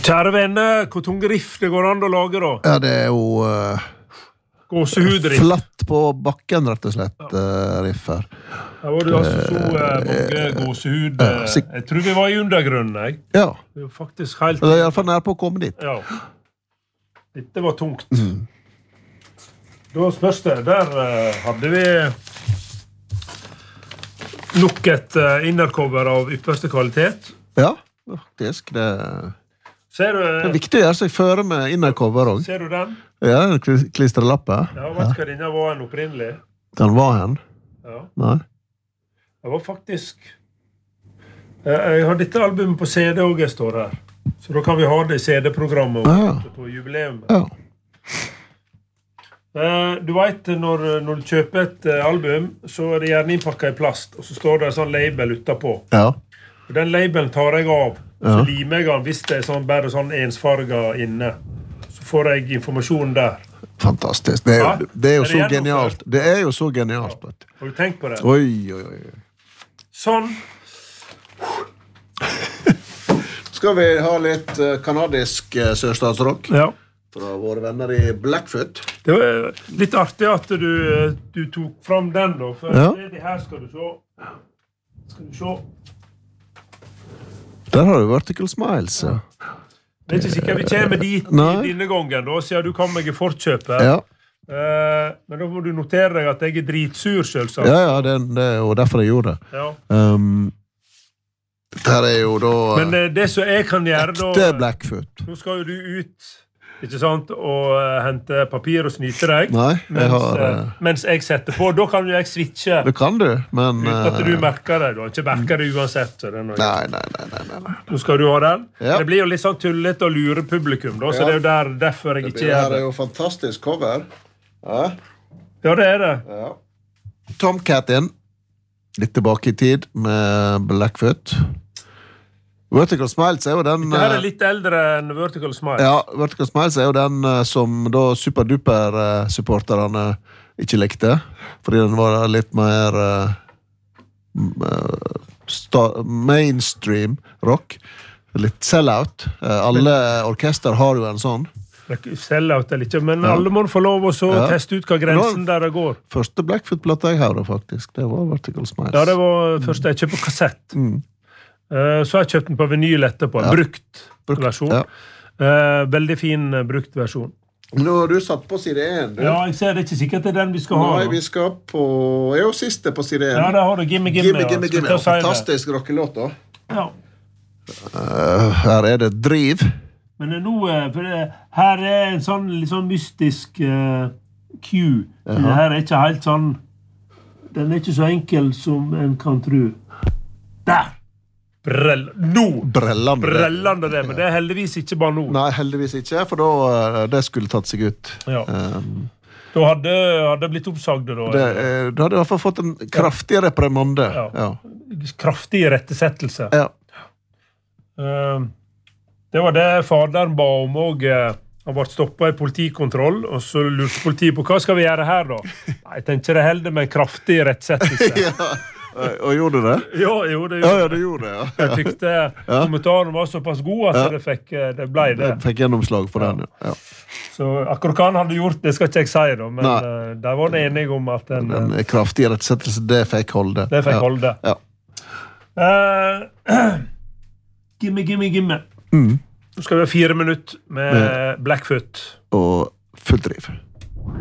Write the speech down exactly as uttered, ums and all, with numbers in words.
Kjære venner, hvor tunge riff det går an å lage da? Ja, det er jo uh, gåsehudriff. Flatt på bakken, rett og slett, uh, riff her. Da var det altså så uh, mange gåsehud. Uh, jeg tror vi var i undergrunnen, jeg. Ja. Det var faktisk helt... Det er i alle fall nær på å komme dit. Ja. Dette var tungt. Mm. Da spørs det. Der uh, hadde vi nok et uh, innercover av ypperste kvalitet. Ja, faktisk. Det, ser du, det er viktig å gjøre seg føre med innercover også. Ser du den? Ja, en klistrelappe. Ja, vet du hva denne var en opprinnelig? Den var en? Ja. Nei. Det var faktisk... Jeg har dette albumet på C D også, jeg står her. Så da kan vi ha det i C D-programmet ja. På jubileum. Ja. Du vet, når, når du kjøper et album, så er det gjerne innpakket i plast, og så står det en sånn label utenpå. Ja. Og den labelen tar jeg av, ja. Så limer jeg den hvis det er sånn, bare sånn ensfarget inne. Så får jeg informasjon der. Fantastisk. Det er jo, ja? det er jo er så genialt. Det er jo så genialt. Ja. Har du tenkt på det? Oi, oi, oi. Sånn. Skal vi ha litt kanadisk sørstatsrock? Ja. Fra våre venner i Blackfoot. Det var litt artig at du, du tok fram den da, for ja. Det her skal du se. Skal du se. Der har du Vertical Smiles, ja. Det er ikke sikkert vi kommer dit i denne gangen da, siden du kan meg i fortkjøpet. Ja. Uh, men da må du notere deg at jeg er dritsur, selvsagt. Ja, ja, det, det er jo derfor jeg gjorde det. Ja. Um, der er jo da... Men uh, det som jeg kan gjøre da... Ekte Blackfoot. Nå skal jo du ut... Ikke sant? Og uh, hente papir og snyte deg. Nei, jeg mens, har... Uh, mens jeg setter på. Da kan jo jeg switche. Det kan du, men... Uten at du merker det. Du har ikke merket det uansett. Det nei, nei, nei, nei, nei. Nå skal du ha den. Ja. Det blir jo litt sånn tullet å lure publikum, da, så ja. Det er jo der, derfor jeg ikke gjør det. Det er jo fantastisk cover. Ja, ja det er det. Ja. Tomcat inn. Litt tilbake i tid med Blackfoot. Vertical Smiles er jo den... Dette her er litt eldre enn Vertical Smiles. Ja, Vertical Smiles er jo den som da superduper-supporterne ikke likte, fordi den var litt mer uh, mainstream rock. Litt sell-out. Alle orkester har jo en sånn. Sell-out eller ikke, men ja. Alle må få lov å så ja. Teste ut hva grensen der det går. Første Blackfoot-plata jeg hørte faktisk, det var Vertical Smiles. Ja, det var første jeg kjøpte på kassett. Mm. Så har jeg kjøpt den på vinyl etterpå, en ja. brukt, brukt versjon. Ja. Uh, veldig fin uh, brukt versjon. Nå har du satt på side én, du. Ja, jeg ser det ikke sikkert det er den vi skal Nei, ha. Nei, vi skal på... Jeg er jo siste på side én. Ja, der har du Gimme Gimme. Gimme Gimme Gimme, fantastisk rockelåt da. Ja. Uh, her er det Driv. Men det er noe, for det, her er en sånn litt sånn mystisk uh, cue. Den her er ikke helt sånn... Den er ikke så enkel som en kan tro. Der! Brell... Nå! Brellende. Brellende det, men det er heldigvis ikke bare nå. Nei, heldigvis ikke, for da det skulle tatt seg ut. Ja. Um, da hadde det blitt oppsagd da. Det, da hadde i hvert fall fått en kraftig reprimande. Ja. Ja. Kraftig rettesettelse. Ja. Um, det var det faderen ba om og han ble stoppet i politikontroll, og så lurte politiet på hva skal vi gjøre her da? Nei, jeg tenker det heldig med en kraftig rettesettelse. Ja. Og gjorde du det? Ja, jo, det gjorde ja, ja, det. Gjorde det ja. Jeg tykte ja. Kommentaren var såpass god at ja. det, fikk, det ble det. Det fikk gjennomslag for ja. Den, ja. Så akkurat hva han hadde gjort, det skal ikke jeg si da, men uh, der var det enige om at den... Den kraftige rettesettelse, det fikk holde. Det fikk ja. holde. Ja. Uh, gimme, gimme, gimme. Mm. Nå skal vi ha fire minutter med, med Blackfoot. Og fullt driv.